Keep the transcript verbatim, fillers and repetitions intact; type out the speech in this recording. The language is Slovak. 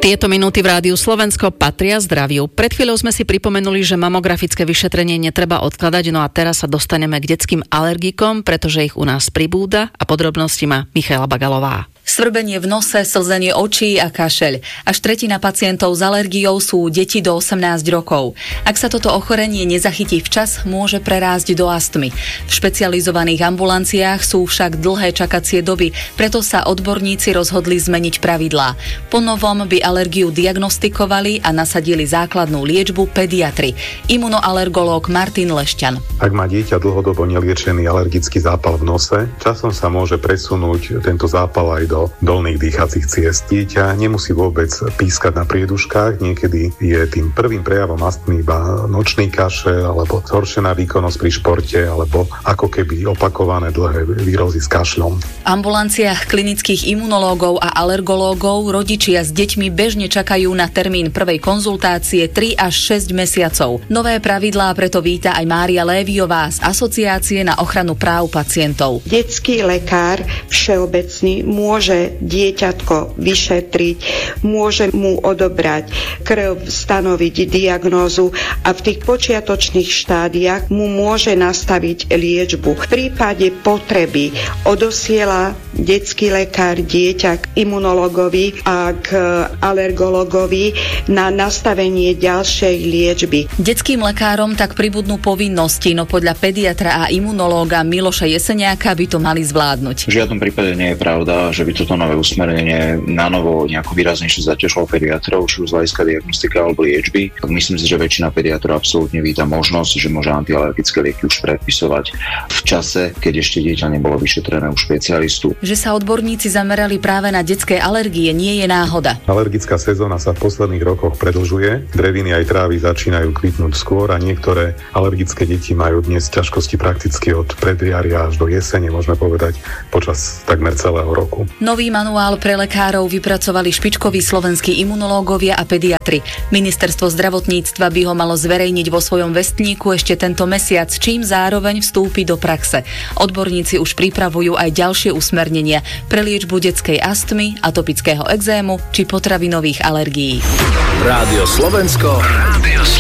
Tieto minúty v Rádiu Slovensko patria zdraviu. Pred chvíľou sme si pripomenuli, že mamografické vyšetrenie netreba odkladať, no a teraz sa dostaneme k detským alergikom, pretože ich u nás pribúda a podrobnosti má Michaela Bagalová. Svrbenie v nose, slzenie očí a kašeľ. Až tretina pacientov s alergiou sú deti do osemnásť rokov. Ak sa toto ochorenie nezachytí včas, môže prerásť do astmy. V špecializovaných ambulanciách sú však dlhé čakacie doby, preto sa odborníci rozhodli zmeniť pravidlá. Po novom by alergiu diagnostikovali a nasadili základnú liečbu pediatri. Imunoalergológ Martin Lešťan. Ak má dieťa dlhodobo neliečený alergický zápal v nose, časom sa môže presunúť tento zápal aj do dolných dýchacích ciest. Dieťa nemusí vôbec pískať na prieduškách, niekedy je tým prvým prejavom astmy iba nočný kašeľ alebo zhoršená výkonnosť pri športe alebo ako keby opakované dlhé výrozy s kašľom. V ambulanciách klinických imunológov a alergológov rodičia s deťmi bežne čakajú na termín prvej konzultácie tri až šesť mesiacov. Nové pravidlá preto víta aj Mária Léviová z Asociácie na ochranu práv pacientov. Detský lekár všeobecný môže dieťatko vyšetriť, môže mu odobrať krv, stanoviť diagnózu a v tých počiatočných štádiách mu môže nastaviť liečbu. V prípade potreby odosiela detský lekár dieťa k imunologovi a k alergologovi na nastavenie ďalšej liečby. Detským lekárom tak pribudnú povinnosti, no podľa pediatra a imunológa Miloša Jeseniaka by to mali zvládnuť. V žiadnom prípade nie je pravda, že by toto nové usmernenie na novo nejako výraznejšie zaťažilo pediatrov, či už z hľadiska diagnostiky alebo liečby. Myslím si, že väčšina pediatrov absolútne víta možnosť, že môže antialergické lieky už predpisovať v čase, keď ešte dieťa nebolo vyšetrené u špecialistu. Že sa odborníci zamerali práve na detské alergie, nie je náhoda. Alergická sezóna sa v posledných rokoch predlžuje, dreviny aj trávy začínajú kvitnúť skôr a niektoré alergické deti majú dnes ťažkosti prakticky od predjaria až do jesene, môžeme povedať, počas takmer celého roku. Nový manuál pre lekárov vypracovali špičkoví slovenskí imunológovia a pediatri. Ministerstvo zdravotníctva by ho malo zverejniť vo svojom vestníku ešte tento mesiac, čím zároveň vstúpi do praxe. Odborníci už pripravujú aj ďalšie usmernenia pre liečbu detskej astmy, atopického ekzému či potravinových alergií. Rádio Slovensko. Rádio Slovensko.